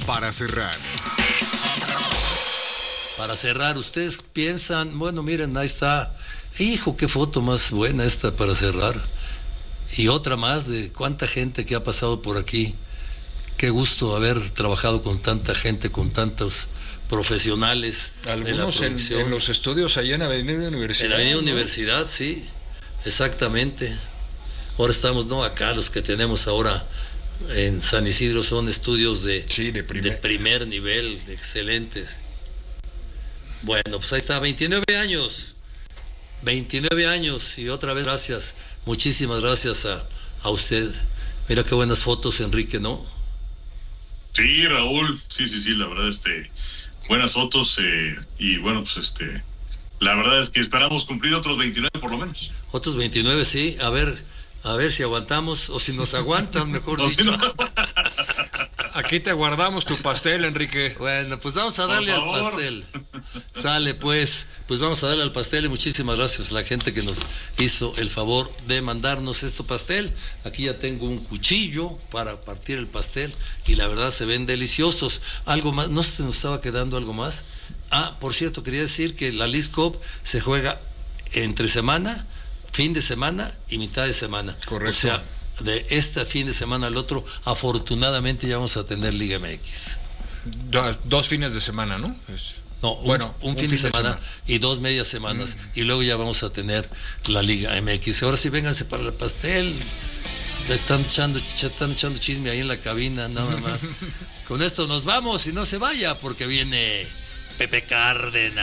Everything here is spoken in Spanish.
para cerrar. Para cerrar, ustedes piensan, bueno, miren, ahí está. Hijo, qué foto más buena esta para cerrar. Y otra más de cuánta gente que ha pasado por aquí. Qué gusto haber trabajado con tanta gente, con tantos profesionales. Algunos en los estudios allá en Avenida Universidad. En Avenida ¿no? Universidad, sí, exactamente. Ahora estamos, no, acá los que tenemos ahora en San Isidro son estudios de primer nivel, excelentes. Bueno, pues ahí está, 29 años y otra vez gracias, muchísimas gracias a usted. Mira qué buenas fotos, Enrique, ¿no? Sí, Raúl, sí, la verdad, buenas fotos, y bueno, pues la verdad es que esperamos cumplir otros 29 por lo menos. Otros 29, sí, a ver si aguantamos, o si nos aguantan, mejor dicho. Si no... Aquí te guardamos tu pastel, Enrique. Bueno, pues vamos a darle al pastel. Sale, pues vamos a darle al pastel y muchísimas gracias a la gente que nos hizo el favor de mandarnos este pastel. Aquí ya tengo un cuchillo para partir el pastel y la verdad se ven deliciosos. Algo más, ¿no se nos estaba quedando algo más? Por cierto, quería decir que la Leagues Cup se juega entre semana, fin de semana y mitad de semana. Correcto. O sea, de este fin de semana al otro, afortunadamente ya vamos a tener Liga MX. 2 fines de semana, ¿no? No, un fin de semana y 2 medias semanas, y luego ya vamos a tener la Liga MX. Ahora sí, vénganse para el pastel. Están echando chisme ahí en la cabina, nada más. Con esto nos vamos y no se vaya, porque viene Pepe Cárdenas.